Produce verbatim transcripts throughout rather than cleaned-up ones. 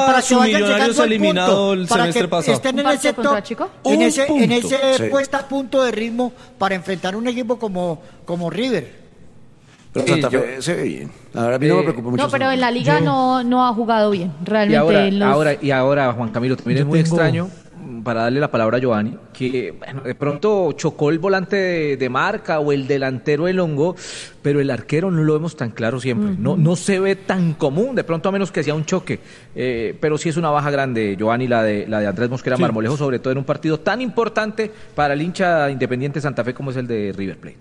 estaba para su Millonarios eliminado el para semestre que pasado. estén en ese top, en Un ese, punto. en ese Sí. puesta a punto de ritmo para enfrentar un equipo como, como River. Pero Sí, Santa yo- Fe se ve bien. Ahora a mí no me Eh, preocupa mucho. No, pero Santa en Fe. la liga Yo- no, no ha jugado bien. Y Realmente ahora, en los- ahora, y ahora, Juan Camilo, también Yo es muy tengo- extraño, mm, para darle la palabra a Giovanni, que bueno, de pronto chocó el volante de, de marca o el delantero elongó, pero el arquero no lo vemos tan claro siempre. no, no se ve tan común, de pronto a menos que sea un choque. Eh, pero sí es una baja grande, Giovanni, la de, la de Andrés Mosquera Sí. Marmolejo, sobre todo en un partido tan importante para el hincha Independiente Santa Fe como es el de River Plate.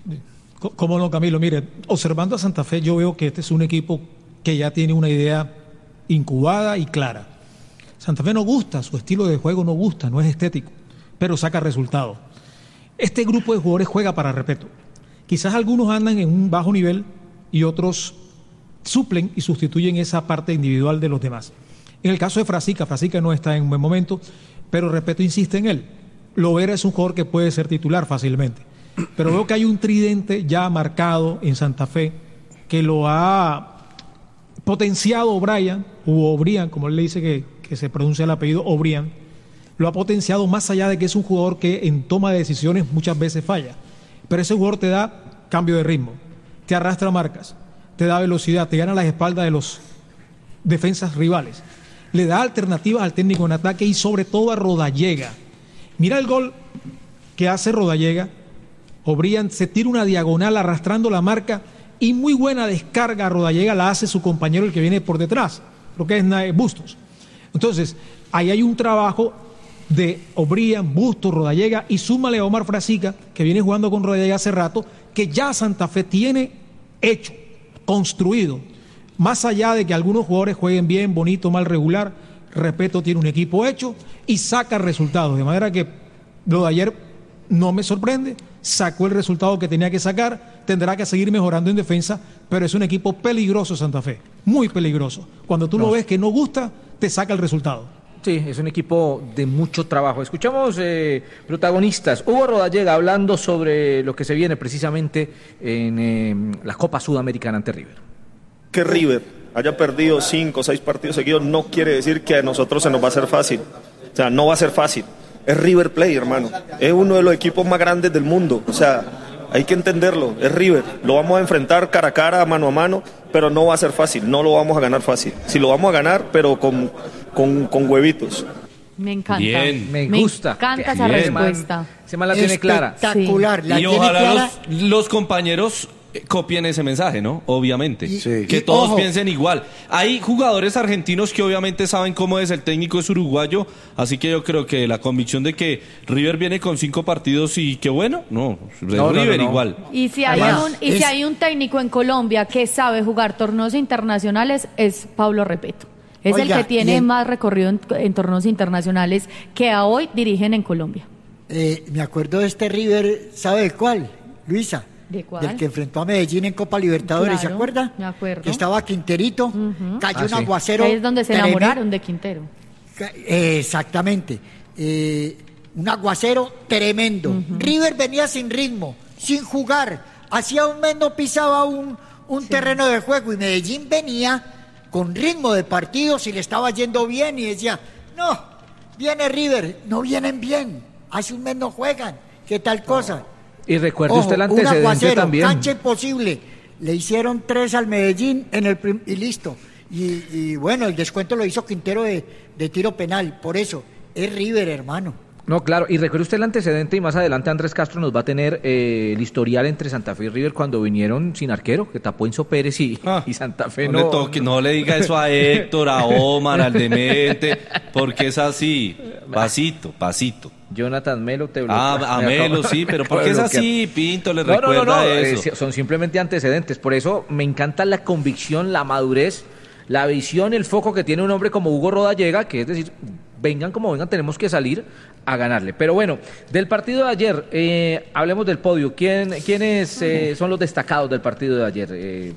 Co- ¿Cómo no, Camilo? Mire, observando a Santa Fe, yo veo que este es un equipo que ya tiene una idea incubada y clara. Santa Fe no gusta, su estilo de juego no gusta, no es estético, pero saca resultados. Este grupo de jugadores juega para respeto. Quizás algunos andan en un bajo nivel y otros suplen y sustituyen esa parte individual de los demás. En el caso de Frasica, Frasica no está en un buen momento, pero respeto insiste en él. Lovera es un jugador que puede ser titular fácilmente. Pero veo que hay un tridente ya marcado en Santa Fe que lo ha potenciado O'Brien, o O'Brien, como él le dice que, que se pronuncia el apellido O'Brien, lo ha potenciado más allá de que es un jugador que en toma de decisiones muchas veces falla. Pero ese jugador te da cambio de ritmo, te arrastra marcas, te da velocidad, te gana las espaldas de los defensas rivales, le da alternativas al técnico en ataque y sobre todo a Rodallega. Mira el gol que hace Rodallega. O'Brien se tira una diagonal arrastrando la marca y muy buena descarga a Rodallega la hace su compañero, el que viene por detrás, lo que es Nae Bustos. Entonces, ahí hay un trabajo de O'Brien, Bustos, Rodallega y súmale a Omar Frasica, que viene jugando con Rodallega hace rato, que ya Santa Fe tiene hecho, construido. Más allá de que algunos jugadores jueguen bien, bonito, mal, regular, respeto, tiene un equipo hecho y saca resultados. De manera que lo de ayer no me sorprende, sacó el resultado que tenía que sacar, tendrá que seguir mejorando en defensa, pero es un equipo peligroso Santa Fe, muy peligroso. Cuando tú No. lo ves que no gusta, te saca el resultado. Sí, es un equipo de mucho trabajo. Escuchamos eh, protagonistas. Hugo Rodallega hablando sobre lo que se viene precisamente en eh, la Copa Sudamericana ante River. Que River haya perdido cinco o seis partidos seguidos no quiere decir que a nosotros se nos va a hacer fácil. O sea, no va a ser fácil. Es River Plate, hermano. Es uno de los equipos más grandes del mundo. O sea, hay que entenderlo. Es River. Lo vamos a enfrentar cara a cara, mano a mano, pero no va a ser fácil. No lo vamos a ganar fácil. Sí lo vamos a ganar, pero con, con, con huevitos. Me encanta. Bien. Me gusta. Me encanta esa Bien. respuesta. Ese man la tiene clara. Espectacular. La Y tiene ojalá clara. los, los compañeros eh, copien ese mensaje, ¿no? Obviamente. Y- Sí. Que y todos ojo, piensen igual. Hay jugadores argentinos que obviamente saben cómo es, el técnico es uruguayo, así que yo creo que la convicción de que River viene con cinco partidos y que bueno, no, No, no, River no, no. igual. Y si hay Además, un y si es- hay un técnico en Colombia que sabe jugar torneos internacionales es Pablo Repeto. Es Oiga, el que tiene y el- más recorrido en, en torneos internacionales que a hoy dirigen en Colombia. Eh, me acuerdo de este River, ¿sabe de cuál? Luisa. ¿De cuál? Del que enfrentó a Medellín en Copa Libertadores, ¿se Claro, acuerda? me acuerdo. Que estaba Quinterito, Ujú. cayó Ah, un sí. aguacero. Ahí es donde se tremendo. enamoraron de Quintero. Ca- eh, Exactamente. Eh, un aguacero tremendo. River venía sin ritmo, sin jugar. Hacía un mes no pisaba un, un terreno de juego y Medellín venía con ritmo de partidos y le estaba yendo bien y decía, no, viene River, no vienen bien. Hace un mes no juegan. ¿Qué tal cosa? Y recuerde Ojo, usted el un antecedente aguacero, también. cancha imposible. Le hicieron tres al Medellín en el prim- y listo. Y, y bueno, el descuento lo hizo Quintero de, de tiro penal. Por eso, es River, hermano. No, claro, y recuerde usted el antecedente y más adelante Andrés Castro nos va a tener eh, el historial entre Santa Fe y River cuando vinieron sin arquero, que tapó Enzo Pérez y, Ah, y Santa Fe no, no. le toque, no le diga eso a Héctor, a Omar, al demente, porque es así, pasito, pasito. Jonathan Melo te Ah, bloquea. a Me acabo- Melo, sí, pero ¿por qué Me es bloquea. así, Pinto? Le No, no, recuerda no, no, eso. eh, son simplemente antecedentes. Por eso me encanta la convicción, la madurez, la visión, el foco que tiene un hombre como Hugo Rodallega, que es decir, vengan como vengan, tenemos que salir a ganarle. Pero bueno, del partido de ayer, eh, hablemos del podio. ¿Quién, ¿Quiénes eh, son los destacados del partido de ayer? Eh,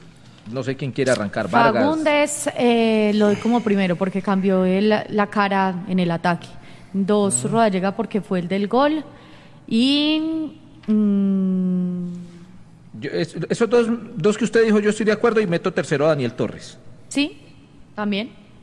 no sé quién quiere arrancar. Vargas. Fagundes eh, lo doy como primero porque cambió el- la cara en el ataque. Dos, Rodallega porque fue el del gol. Y mm, Yo- es- esos dos, dos que usted dijo, yo estoy de acuerdo y meto tercero a Daniel Torres. sí, también.